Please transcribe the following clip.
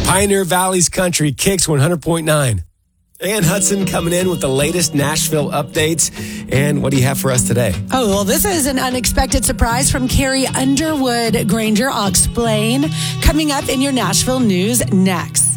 Pioneer Valley's Country, Kicks 100.9. And Hudson coming in with the latest Nashville updates. And what do you have for us today? Oh, well, this is an unexpected surprise from Carrie Underwood Granger. I'll explain coming up in your Nashville news next.